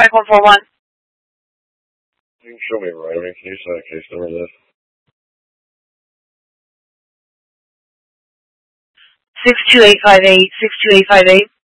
5141. You can show me right. I mean, can you say the case number of this? 62858, 62858.